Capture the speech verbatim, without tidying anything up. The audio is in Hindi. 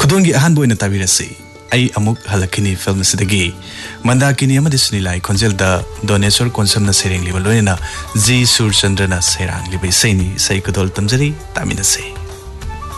अदोंगी अहान बोइना ताबिरसे आई अमुक हलखिनी फिल्म सिदगी मंदाकिनी अमदि सुनीलाई खोंजेल द दोनेश्वर कोनसमना सेरेंग लिबा लोयना जी सूरचंद्रना सेरांग लिबा सैनी सै कदोल तमजरी तामिनसे।